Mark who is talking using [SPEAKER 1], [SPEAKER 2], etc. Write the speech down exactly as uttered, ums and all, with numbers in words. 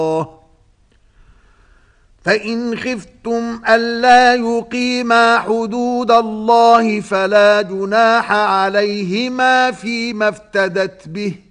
[SPEAKER 1] فإن خفتم ألا يقيما حدود الله فلا جناح عليهما فيما افتدت به